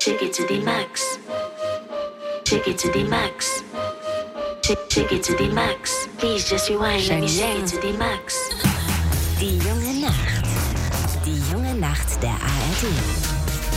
Take it to the max. Take it to the max. Take it to the max. Please just rewind. Let me take it to the max. Die junge Nacht. Die junge Nacht der ARD.